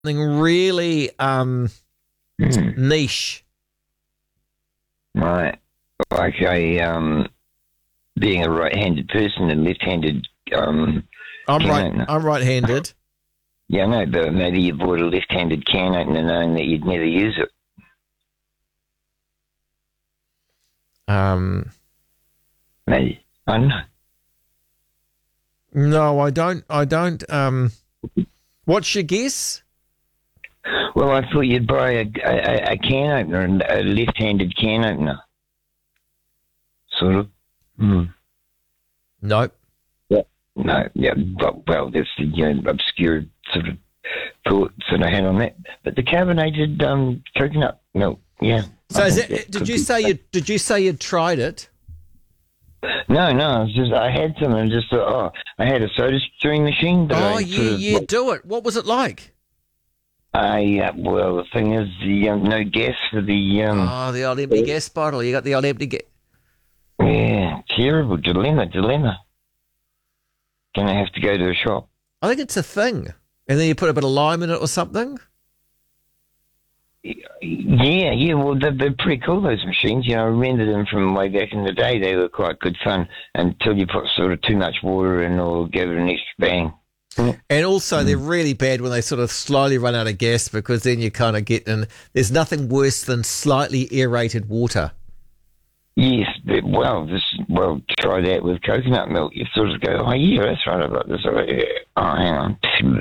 something really niche. Right. Like being a right-handed person and left-handed I'm right-handed. Yeah, no, but maybe you bought a left-handed can opener knowing that you'd never use it. Maybe. I don't know. No, I don't. What's your guess? Well, I thought you'd buy a can opener, a left-handed can opener. Sort of. Nope. Yeah. No, yeah, well, that's the obscure sort of thoughts that I had on that. But the carbonated coconut milk, yeah. So did you say you'd tried it? No, I had some and just thought, I had a soda stream machine. Do it. What was it like? Well, the thing is, no gas for the... the old empty gas bottle. You got the old empty gas... Yeah, terrible dilemma. Gonna have to go to a shop. I think it's a thing. And then you put a bit of lime in it or something? Yeah, well, they're pretty cool, those machines. I remember them from way back in the day. They were quite good fun until you put sort of too much water in or give it an extra bang. And also, they're really bad when they sort of slowly run out of gas, because then you kind of get in. There's nothing worse than slightly aerated water. Yes, try that with coconut milk. You sort of go, oh, yeah, that's right, I've got this. Oh, hang on.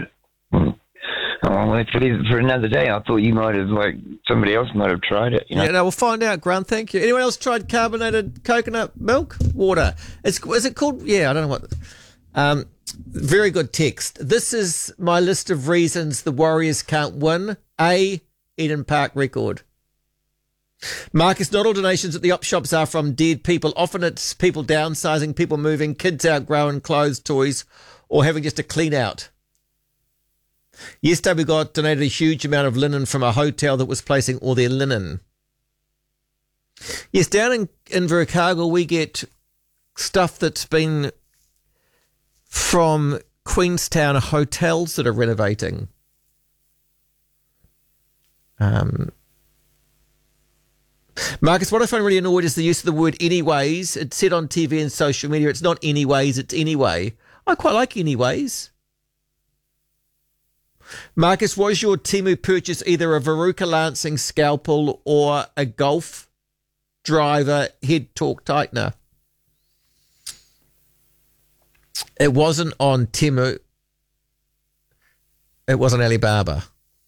I'll have to leave it for another day. I thought you might have, somebody else might have tried it. Yeah, no, we'll find out, Grant. Thank you. Anyone else tried carbonated coconut milk? Water. Is it called? Yeah, I don't know what. Very good text. This is my list of reasons the Warriors can't win. A, Eden Park record. Marcus, not all donations at the op shops are from dead people. Often it's people downsizing, people moving, kids outgrowing clothes, toys, or having just a clean out. Yesterday we got donated a huge amount of linen from a hotel that was placing all their linen. Yes, down in Invercargill we get stuff that's been from Queenstown hotels that are renovating. Marcus, what I find really annoyed is the use of the word anyways. It's said on TV and social media. It's not anyways, it's anyway. I quite like anyways. Marcus, was your Temu purchase either a Veruca Lancing scalpel or a golf driver head torque tightener? It wasn't on Temu. It was on Alibaba.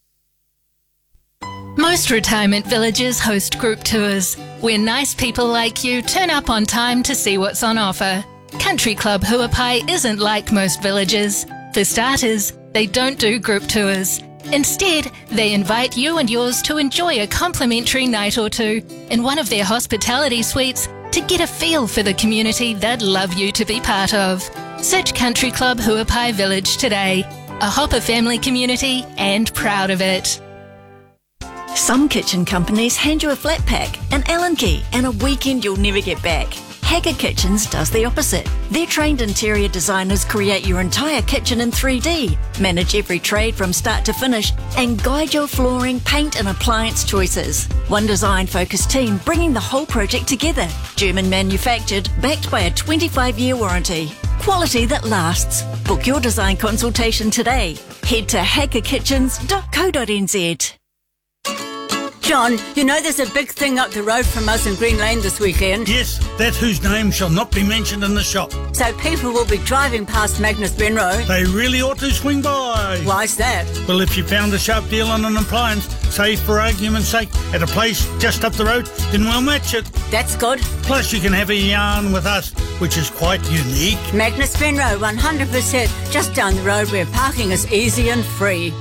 Most retirement villages host group tours, where nice people like you turn up on time to see what's on offer. Country Club Huapai isn't like most villages. For starters, they don't do group tours. Instead, they invite you and yours to enjoy a complimentary night or two in one of their hospitality suites to get a feel for the community they'd love you to be part of. Search Country Club Huapai Village today. A Hopper family community and proud of it. Some kitchen companies hand you a flat pack, an Allen key, and a weekend you'll never get back. Hacker Kitchens does the opposite. Their trained interior designers create your entire kitchen in 3D, manage every trade from start to finish, and guide your flooring, paint and appliance choices. One design-focused team bringing the whole project together. German manufactured, backed by a 25-year warranty. Quality that lasts. Book your design consultation today. Head to hackerkitchens.co.nz. John, you know there's a big thing up the road from us in Green Lane this weekend? Yes, that whose name shall not be mentioned in the shop. So people will be driving past Magnus Benroe. They really ought to swing by. Why's that? Well, if you found a sharp deal on an appliance, say for argument's sake, at a place just up the road, then we'll match it. That's good. Plus you can have a yarn with us, which is quite unique. Magnus Benroe, 100%, just down the road where parking is easy and free.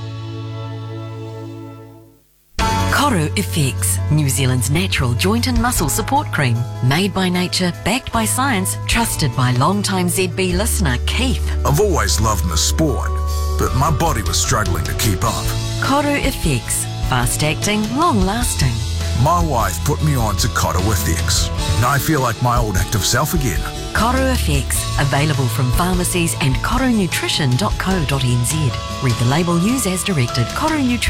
Koru FX, New Zealand's natural joint and muscle support cream. Made by nature, backed by science, trusted by long-time ZB listener Keith. I've always loved my sport, but my body was struggling to keep up. Koru FX, fast-acting, long-lasting. My wife put me on to Koro FX, and I feel like my old active self again. Koro FX, available from pharmacies and koronutrition.co.nz. Read the label, use as directed. Koro Nutrition.